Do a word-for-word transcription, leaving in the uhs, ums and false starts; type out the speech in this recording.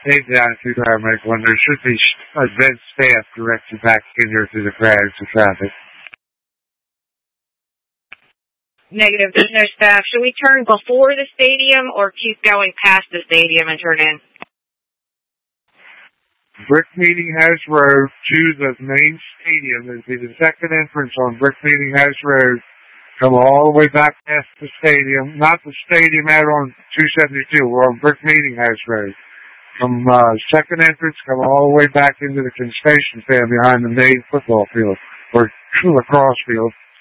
Save the attitude tarmac when there should be advanced staff directed back in here to the crowds of traffic. Negative. There's no staff. Should we turn before the stadium or keep going past the stadium and turn in? Brick Meeting House Road to the main stadium is the second entrance on Brick Meeting House Road. Come all the way back past the stadium, not the stadium out on two seventy-two. We're on Brick Meeting House Road. From uh, second entrance, come all the way back into the concession stand behind the main football field or lacrosse field.